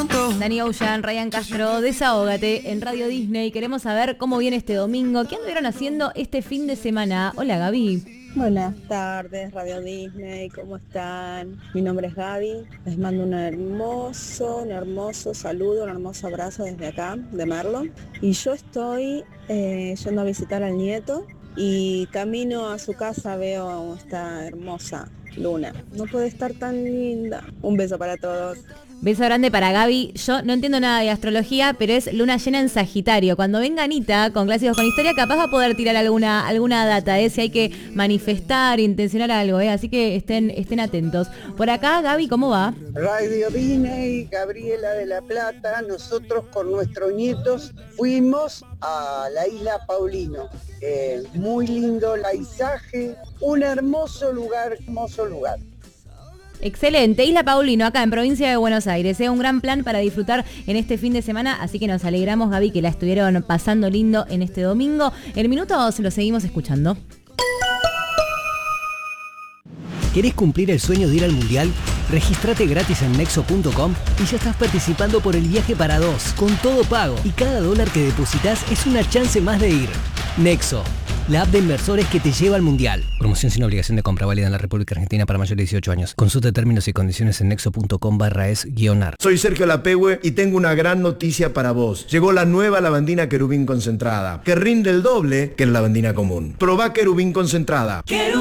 Danny Ocean, Ryan Castro, Desahógate en Radio Disney. Queremos saber cómo viene este domingo. ¿Qué anduvieron haciendo este fin de semana? Hola, Gaby. Buenas tardes, Radio Disney, ¿cómo están? Mi nombre es Gaby, les mando un hermoso saludo, un hermoso abrazo desde acá, de Merlo. Y yo estoy yendo a visitar al nieto y camino a su casa veo esta hermosa luna. No puede estar tan linda. Un beso para todos. Beso grande para Gaby. Yo no entiendo nada de astrología, pero es luna llena en Sagitario. Cuando venga Anita con Clásicos con Historia, capaz va a poder tirar alguna data, si hay que manifestar, intencionar algo, así que estén atentos. Por acá, Gaby, ¿cómo va? Radio Disney, Gabriela de la Plata, nosotros con nuestros nietos fuimos a la isla Paulino. Muy lindo el paisaje, un hermoso lugar. Excelente, Isla Paulino, acá en provincia de Buenos Aires. Un gran plan para disfrutar en este fin de semana, así que nos alegramos, Gaby, que la estuvieron pasando lindo en este domingo. En minutos lo seguimos escuchando. ¿Querés cumplir el sueño de ir al Mundial? Regístrate gratis en Nexo.com y ya estás participando por el viaje para dos, con todo pago. Y cada dólar que depositas es una chance más de ir. Nexo, la app de inversores que te lleva al Mundial. Promoción sin obligación de compra, válida en la República Argentina para mayores de 18 años. Consulta términos y condiciones en nexo.com/es-ar. Soy Sergio Lapehue y tengo una gran noticia para vos. Llegó la nueva lavandina Querubín concentrada, que rinde el doble que la lavandina común. Probá Querubín concentrada.